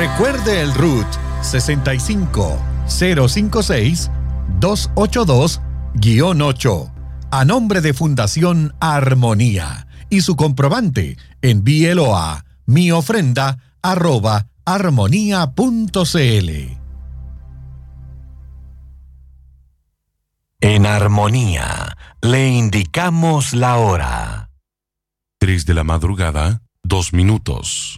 Recuerde el RUT 65-056-282-8 a nombre de Fundación Armonía y su comprobante, envíelo a miofrenda@armonía.cl. En Armonía le indicamos la hora. 3 de la madrugada, 2 minutos.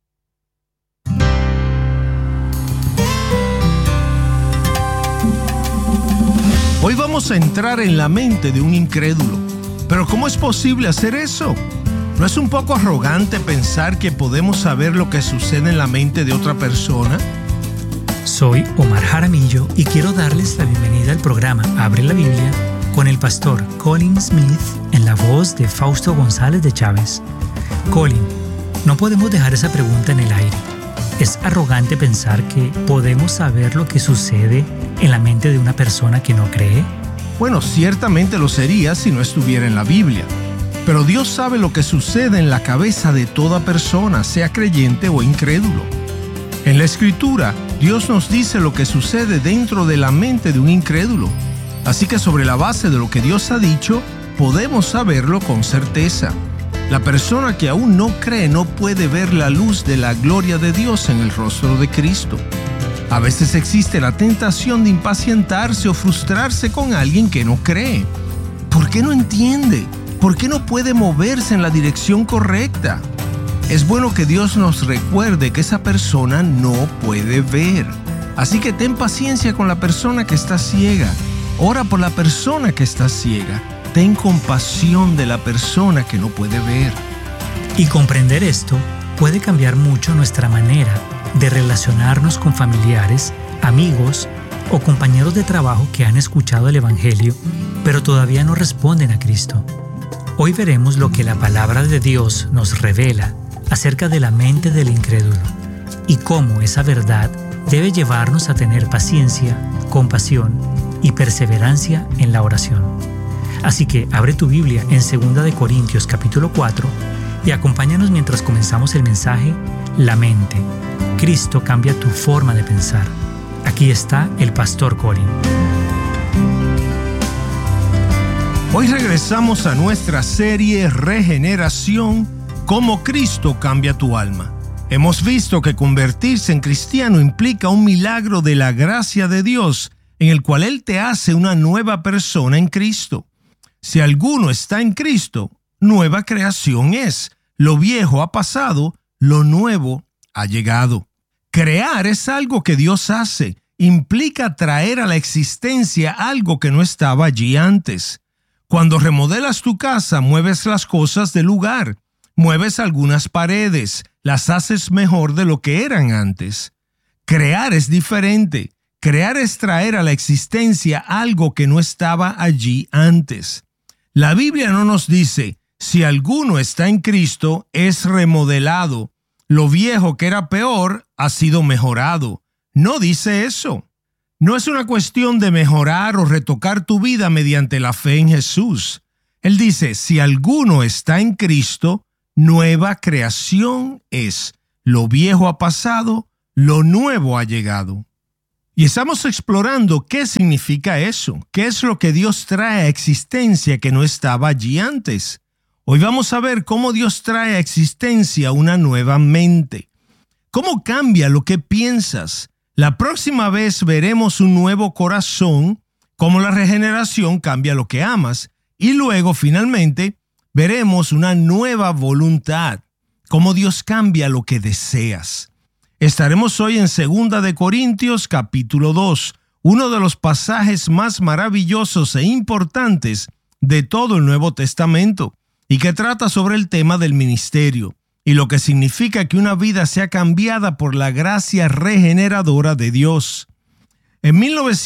Hoy vamos a entrar en la mente de un incrédulo. Pero ¿cómo es posible hacer eso? ¿No es un poco arrogante pensar que podemos saber lo que sucede en la mente de otra persona? Soy Omar Jaramillo y quiero darles la bienvenida al programa Abre la Biblia con el pastor Colin Smith en la voz de Fausto González de Chávez. Colin, no podemos dejar esa pregunta en el aire. ¿Es arrogante pensar que podemos saber lo que sucede en la mente de una persona que no cree? Bueno, ciertamente lo sería si no estuviera en la Biblia. Pero Dios sabe lo que sucede en la cabeza de toda persona, sea creyente o incrédulo. En la Escritura, Dios nos dice lo que sucede dentro de la mente de un incrédulo. Así que sobre la base de lo que Dios ha dicho, podemos saberlo con certeza. La persona que aún no cree no puede ver la luz de la gloria de Dios en el rostro de Cristo. A veces existe la tentación de impacientarse o frustrarse con alguien que no cree. ¿Por qué no entiende? ¿Por qué no puede moverse en la dirección correcta? Es bueno que Dios nos recuerde que esa persona no puede ver. Así que ten paciencia con la persona que está ciega. Ora por la persona que está ciega. Ten compasión de la persona que no puede ver. Y comprender esto puede cambiar mucho nuestra manera de relacionarnos con familiares, amigos o compañeros de trabajo que han escuchado el Evangelio, pero todavía no responden a Cristo. Hoy veremos lo que la palabra de Dios nos revela acerca de la mente del incrédulo y cómo esa verdad debe llevarnos a tener paciencia, compasión y perseverancia en la oración. Así que abre tu Biblia en 2 de Corintios capítulo 4 y acompáñanos mientras comenzamos el mensaje La mente. Cristo cambia tu forma de pensar. Aquí está el pastor Colin. Hoy regresamos a nuestra serie Regeneración, cómo Cristo cambia tu alma. Hemos visto que convertirse en cristiano implica un milagro de la gracia de Dios, en el cual Él te hace una nueva persona en Cristo. Si alguno está en Cristo, nueva creación es. Lo viejo ha pasado, lo nuevo ha llegado. Crear es algo que Dios hace. Implica traer a la existencia algo que no estaba allí antes. Cuando remodelas tu casa, mueves las cosas del lugar. Mueves algunas paredes, las haces mejor de lo que eran antes. Crear es diferente. Crear es traer a la existencia algo que no estaba allí antes. La Biblia no nos dice, si alguno está en Cristo, es remodelado. Lo viejo que era peor ha sido mejorado. No dice eso. No es una cuestión de mejorar o retocar tu vida mediante la fe en Jesús. Él dice, si alguno está en Cristo, nueva creación es. Lo viejo ha pasado, lo nuevo ha llegado. Y estamos explorando qué significa eso, qué es lo que Dios trae a existencia que no estaba allí antes. Hoy vamos a ver cómo Dios trae a existencia una nueva mente. ¿Cómo cambia lo que piensas? La próxima vez veremos un nuevo corazón, cómo la regeneración cambia lo que amas. Y luego, finalmente, veremos una nueva voluntad, cómo Dios cambia lo que deseas. Estaremos hoy en 2 de Corintios capítulo 2, uno de los pasajes más maravillosos e importantes de todo el Nuevo Testamento, y que trata sobre el tema del ministerio, y lo que significa que una vida sea cambiada por la gracia regeneradora de Dios. En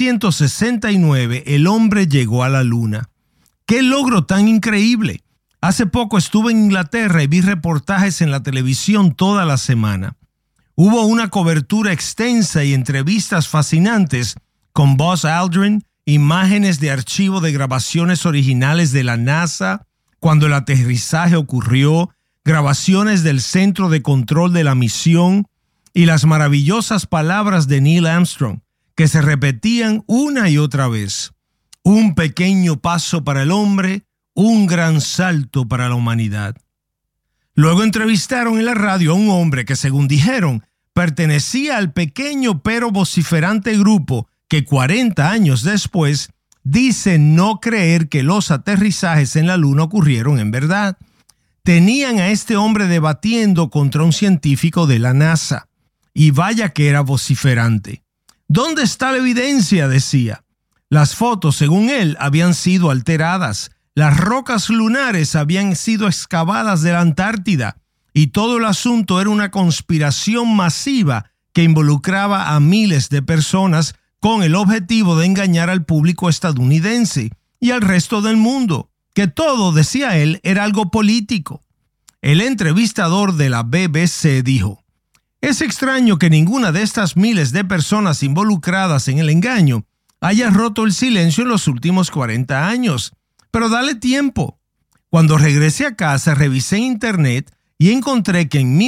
1969, el hombre llegó a la Luna. ¡Qué logro tan increíble! Hace poco estuve en Inglaterra y vi reportajes en la televisión toda la semana. Hubo una cobertura extensa y entrevistas fascinantes con Buzz Aldrin, imágenes de archivo de grabaciones originales de la NASA cuando el aterrizaje ocurrió, grabaciones del centro de control de la misión, y las maravillosas palabras de Neil Armstrong, que se repetían una y otra vez. Un pequeño paso para el hombre, un gran salto para la humanidad. Luego entrevistaron en la radio a un hombre que, según dijeron, pertenecía al pequeño pero vociferante grupo que 40 años después dice no creer que los aterrizajes en la Luna ocurrieron en verdad. Tenían a este hombre debatiendo contra un científico de la NASA. Y vaya que era vociferante. ¿Dónde está la evidencia?, decía. Las fotos, según él, habían sido alteradas. Las rocas lunares habían sido excavadas de la Antártida. Y todo el asunto era una conspiración masiva que involucraba a miles de personas con el objetivo de engañar al público estadounidense y al resto del mundo, que todo, decía él, era algo político. El entrevistador de la BBC dijo: es extraño que ninguna de estas miles de personas involucradas en el engaño haya roto el silencio en los últimos 40 años. Pero dale tiempo. Cuando regresé a casa, revisé internet y encontré que en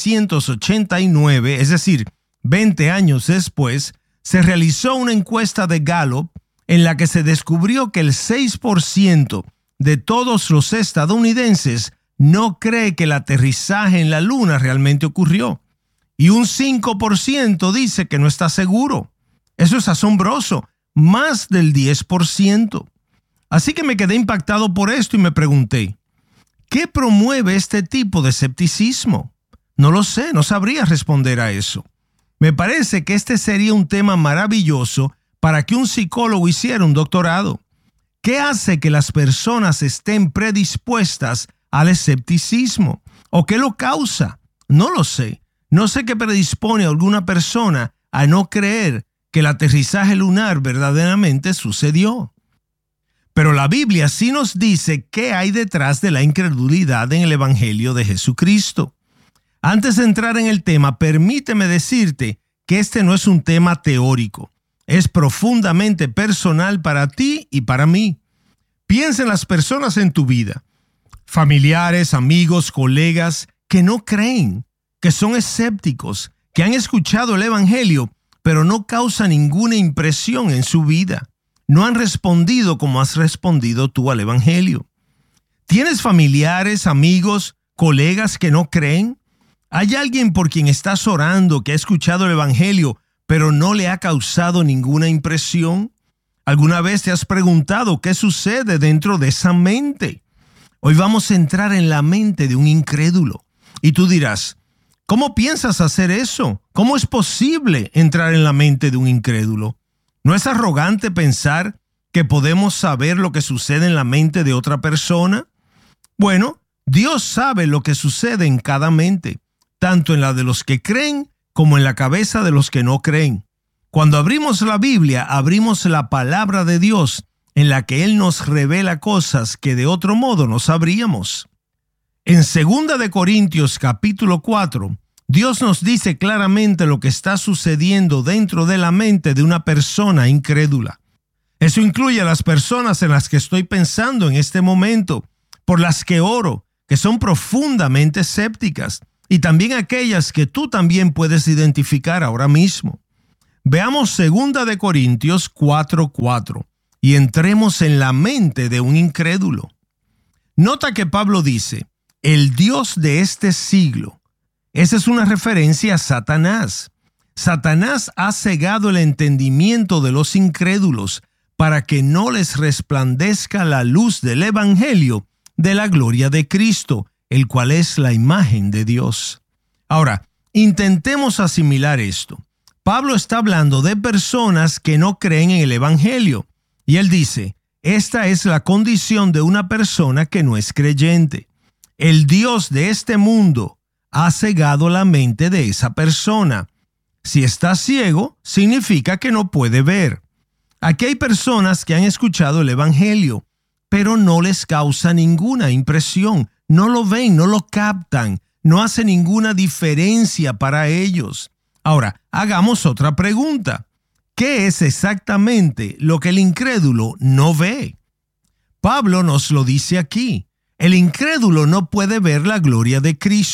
1989, es decir, 20 años después, se realizó una encuesta de Gallup en la que se descubrió que el 6% de todos los estadounidenses no cree que el aterrizaje en la Luna realmente ocurrió. Y un 5% dice que no está seguro. Eso es asombroso, más del 10%. Así que me quedé impactado por esto y me pregunté, ¿qué promueve este tipo de escepticismo? No lo sé, no sabría responder a eso. Me parece que este sería un tema maravilloso para que un psicólogo hiciera un doctorado. ¿Qué hace que las personas estén predispuestas al escepticismo? ¿O qué lo causa? No lo sé. No sé qué predispone a alguna persona a no creer que el aterrizaje lunar verdaderamente sucedió. Pero la Biblia sí nos dice qué hay detrás de la incredulidad en el Evangelio de Jesucristo. Antes de entrar en el tema, permíteme decirte que este no es un tema teórico. Es profundamente personal para ti y para mí. Piensa en las personas en tu vida, familiares, amigos, colegas, que no creen, que son escépticos, que han escuchado el Evangelio, pero no causa ninguna impresión en su vida. No han respondido como has respondido tú al Evangelio. ¿Tienes familiares, amigos, colegas que no creen? ¿Hay alguien por quien estás orando que ha escuchado el Evangelio, pero no le ha causado ninguna impresión? ¿Alguna vez te has preguntado qué sucede dentro de esa mente? Hoy vamos a entrar en la mente de un incrédulo. Y tú dirás, ¿cómo piensas hacer eso? ¿Cómo es posible entrar en la mente de un incrédulo? ¿No es arrogante pensar que podemos saber lo que sucede en la mente de otra persona? Bueno, Dios sabe lo que sucede en cada mente, tanto en la de los que creen como en la cabeza de los que no creen. Cuando abrimos la Biblia, abrimos la palabra de Dios, en la que Él nos revela cosas que de otro modo no sabríamos. En 2 Corintios capítulo 4, Dios nos dice claramente lo que está sucediendo dentro de la mente de una persona incrédula. Eso incluye a las personas en las que estoy pensando en este momento, por las que oro, que son profundamente escépticas, y también aquellas que tú también puedes identificar ahora mismo. Veamos 2 Corintios 4:4 y entremos en la mente de un incrédulo. Nota que Pablo dice, el Dios de este siglo. Esa es una referencia a Satanás. Satanás ha cegado el entendimiento de los incrédulos para que no les resplandezca la luz del Evangelio de la gloria de Cristo, el cual es la imagen de Dios. Ahora, intentemos asimilar esto. Pablo está hablando de personas que no creen en el Evangelio. Y él dice, esta es la condición de una persona que no es creyente. El Dios de este mundo ha cegado la mente de esa persona. Si está ciego, significa que no puede ver. Aquí hay personas que han escuchado el Evangelio, pero no les causa ninguna impresión. No lo ven, no lo captan, no hace ninguna diferencia para ellos. Ahora, hagamos otra pregunta. ¿Qué es exactamente lo que el incrédulo no ve? Pablo nos lo dice aquí. El incrédulo no puede ver la gloria de Cristo.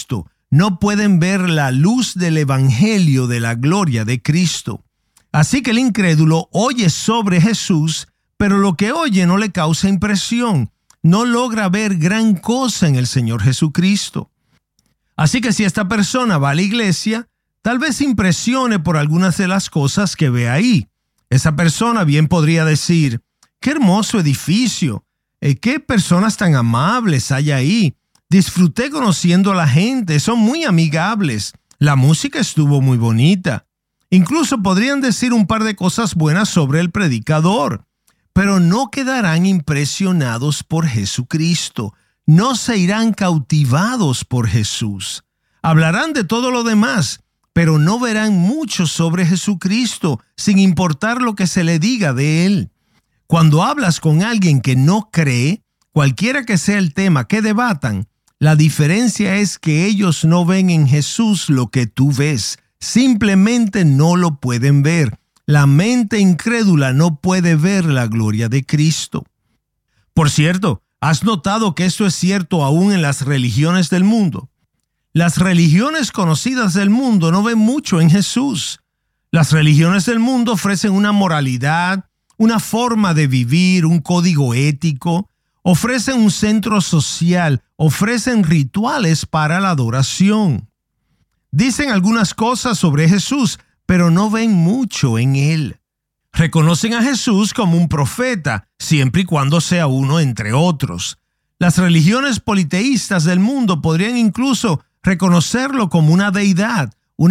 no pueden ver la luz del Evangelio de la gloria de Cristo. Así que el incrédulo oye sobre Jesús, pero lo que oye no le causa impresión, no logra ver gran cosa en el Señor Jesucristo. Así que si esta persona va a la iglesia, tal vez se impresione por algunas de las cosas que ve ahí. Esa persona bien podría decir: ¡qué hermoso edificio! ¡Qué personas tan amables hay ahí! Disfruté conociendo a la gente, son muy amigables. La música estuvo muy bonita. Incluso podrían decir un par de cosas buenas sobre el predicador, pero no quedarán impresionados por Jesucristo. No se irán cautivados por Jesús. Hablarán de todo lo demás, pero no verán mucho sobre Jesucristo, sin importar lo que se le diga de él. Cuando hablas con alguien que no cree, cualquiera que sea el tema que debatan, la diferencia es que ellos no ven en Jesús lo que tú ves. Simplemente no lo pueden ver. La mente incrédula no puede ver la gloria de Cristo. Por cierto, ¿has notado que esto es cierto aún en las religiones del mundo? Las religiones conocidas del mundo no ven mucho en Jesús. Las religiones del mundo ofrecen una moralidad, una forma de vivir, un código ético, ofrecen un centro social, ofrecen rituales para la adoración. Dicen algunas cosas sobre Jesús, pero no ven mucho en él. Reconocen a Jesús como un profeta, siempre y cuando sea uno entre otros. Las religiones politeístas del mundo podrían incluso reconocerlo como una deidad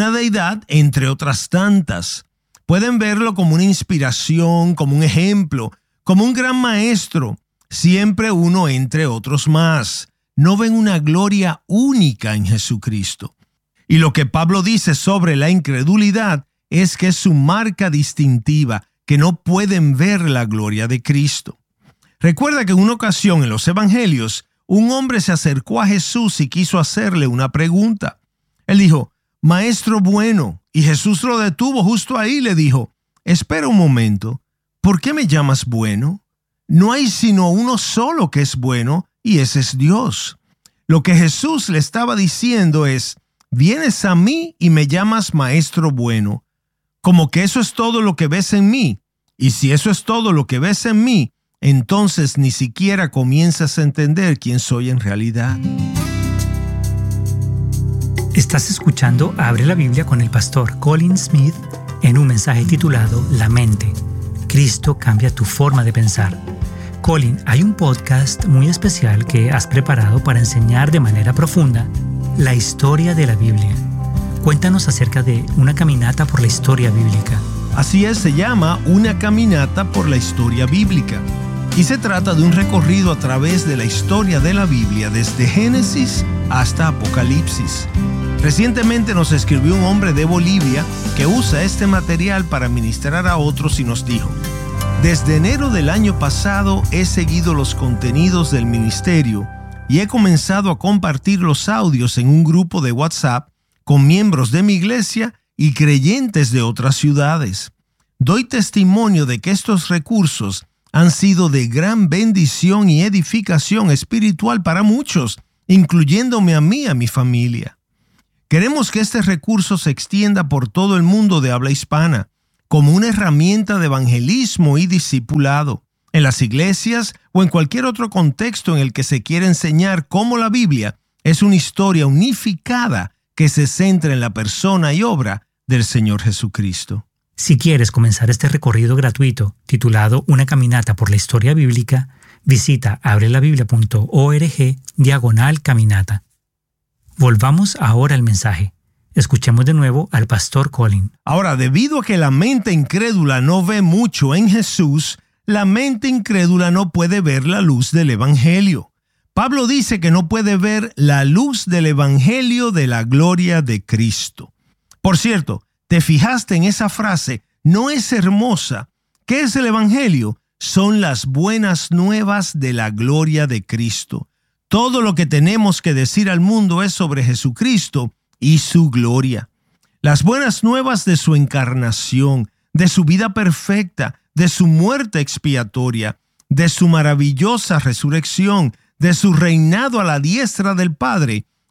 entre otras tantas. Pueden verlo como una inspiración, como un ejemplo, como un gran maestro, siempre uno entre otros más. No ven una gloria única en Jesucristo. Y lo que Pablo dice sobre la incredulidad es que es su marca distintiva, que no pueden ver la gloria de Cristo. Recuerda que en una ocasión en los evangelios, un hombre se acercó a Jesús y quiso hacerle una pregunta. Él dijo: Maestro bueno, y Jesús lo detuvo justo ahí y le dijo: espera un momento, ¿por qué me llamas bueno? No hay sino uno solo que es bueno, y ese es Dios. Lo que Jesús le estaba diciendo es: vienes a mí y me llamas maestro bueno, como que eso es todo lo que ves en mí. Y si eso es todo lo que ves en mí, entonces ni siquiera comienzas a entender quién soy en realidad. Estás escuchando Abre la Biblia con el pastor Colin Smith en un mensaje titulado La mente. Cristo cambia tu forma de pensar. Colin, hay un podcast muy especial que has preparado para enseñar de manera profunda la historia de la Biblia. Cuéntanos acerca de una caminata por la historia bíblica. Así es, se llama Una caminata por la historia bíblica. Y se trata de un recorrido a través de la historia de la Biblia, desde Génesis hasta Apocalipsis. Recientemente nos escribió un hombre de Bolivia que usa este material para ministrar a otros y nos dijo: desde enero del año pasado he seguido los contenidos del ministerio y he comenzado a compartir los audios en un grupo de WhatsApp con miembros de mi iglesia y creyentes de otras ciudades. Doy testimonio de que estos recursos han sido de gran bendición y edificación espiritual para muchos, incluyéndome a mí y a mi familia. Queremos que este recurso se extienda por todo el mundo de habla hispana, como una herramienta de evangelismo y discipulado, en las iglesias o en cualquier otro contexto en el que se quiera enseñar cómo la Biblia es una historia unificada que se centra en la persona y obra del Señor Jesucristo. Si quieres comenzar este recorrido gratuito titulado Una caminata por la historia bíblica, visita abrelabiblia.org/caminata. Volvamos ahora al mensaje. Escuchemos de nuevo al pastor Colin. Ahora, debido a que la mente incrédula no ve mucho en Jesús, la mente incrédula no puede ver la luz del Evangelio. Pablo dice que no puede ver la luz del Evangelio de la gloria de Cristo. Por cierto, ¿te fijaste en esa frase? ¿No es hermosa? ¿Qué es el Evangelio? Son las buenas nuevas de la gloria de Cristo. Todo lo que tenemos que decir al mundo es sobre Jesucristo y su gloria. Las buenas nuevas de su encarnación, de su vida perfecta, de su muerte expiatoria, de su maravillosa resurrección, de su reinado a la diestra del Padre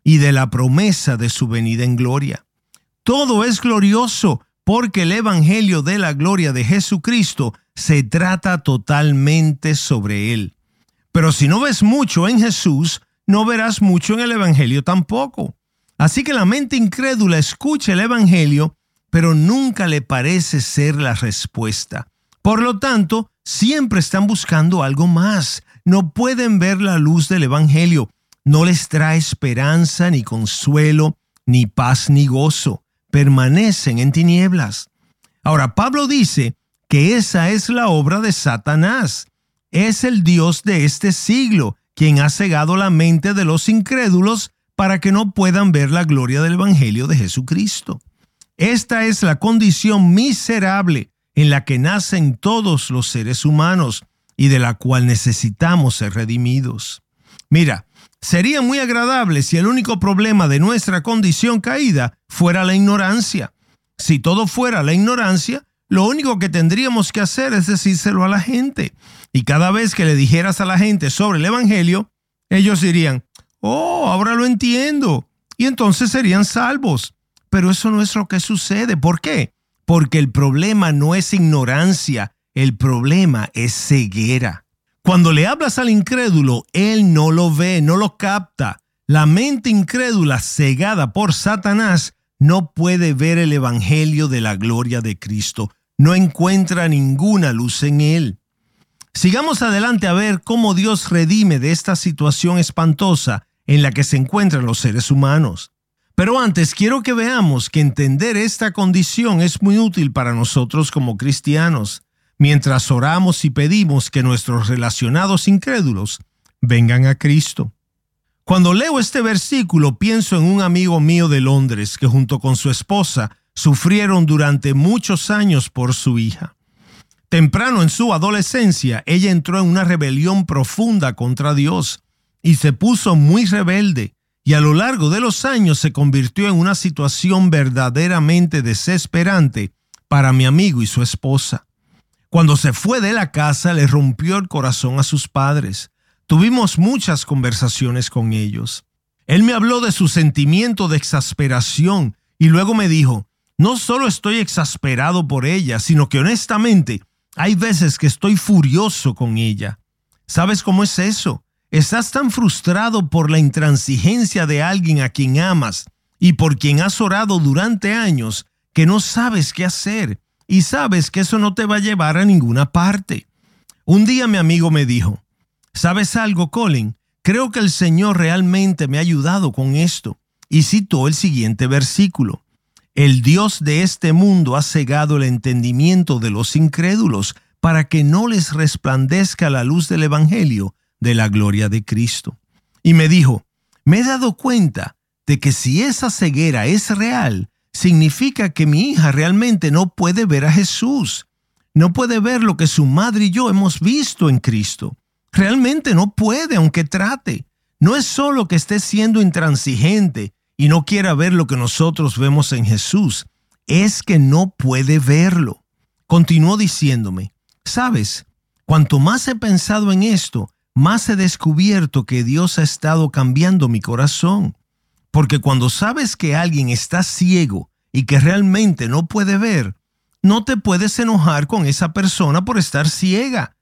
y de la promesa de su venida en gloria. Todo es glorioso porque el Evangelio de la gloria de Jesucristo se trata totalmente sobre Él. Pero si no ves mucho en Jesús, no verás mucho en el Evangelio tampoco. Así que la mente incrédula escucha el Evangelio, pero nunca le parece ser la respuesta. Por lo tanto, siempre están buscando algo más. No pueden ver la luz del Evangelio. No les trae esperanza, ni consuelo, ni paz, ni gozo. Permanecen en tinieblas. Ahora, Pablo dice que esa es la obra de Satanás. Es el Dios de este siglo, quien ha cegado la mente de los incrédulos para que no puedan ver la gloria del Evangelio de Jesucristo. Esta es la condición miserable en la que nacen todos los seres humanos y de la cual necesitamos ser redimidos. Mira, sería muy agradable si el único problema de nuestra condición caída fuera la ignorancia. Si todo fuera la ignorancia, lo único que tendríamos que hacer es decírselo a la gente. Y cada vez que le dijeras a la gente sobre el Evangelio, ellos dirían, «Oh, ahora lo entiendo». Y entonces serían salvos. Pero eso no es lo que sucede. ¿Por qué? Porque el problema no es ignorancia, el problema es ceguera. Cuando le hablas al incrédulo, él no lo ve, no lo capta. La mente incrédula cegada por Satanás no puede ver el Evangelio de la gloria de Cristo. No encuentra ninguna luz en él. Sigamos adelante a ver cómo Dios redime de esta situación espantosa en la que se encuentran los seres humanos. Pero antes quiero que veamos que entender esta condición es muy útil para nosotros como cristianos, mientras oramos y pedimos que nuestros relacionados incrédulos vengan a Cristo. Cuando leo este versículo, pienso en un amigo mío de Londres que junto con su esposa sufrieron durante muchos años por su hija. Temprano en su adolescencia, ella entró en una rebelión profunda contra Dios y se puso muy rebelde. Y a lo largo de los años se convirtió en una situación verdaderamente desesperante para mi amigo y su esposa. Cuando se fue de la casa, le rompió el corazón a sus padres. Tuvimos muchas conversaciones con ellos. Él me habló de su sentimiento de exasperación y luego me dijo, no solo estoy exasperado por ella, sino que honestamente hay veces que estoy furioso con ella. ¿Sabes cómo es eso? Estás tan frustrado por la intransigencia de alguien a quien amas y por quien has orado durante años que no sabes qué hacer y sabes que eso no te va a llevar a ninguna parte. Un día mi amigo me dijo, ¿sabes algo, Colin? Creo que el Señor realmente me ha ayudado con esto. Y citó el siguiente versículo. El Dios de este mundo ha cegado el entendimiento de los incrédulos para que no les resplandezca la luz del Evangelio de la gloria de Cristo. Y me dijo, me he dado cuenta de que si esa ceguera es real, significa que mi hija realmente no puede ver a Jesús. No puede ver lo que su madre y yo hemos visto en Cristo. Realmente no puede, aunque trate. No es solo que esté siendo intransigente y no quiera ver lo que nosotros vemos en Jesús. Es que no puede verlo. Continuó diciéndome, ¿sabes? Cuanto más he pensado en esto, más he descubierto que Dios ha estado cambiando mi corazón. Porque cuando sabes que alguien está ciego y que realmente no puede ver, no te puedes enojar con esa persona por estar ciega.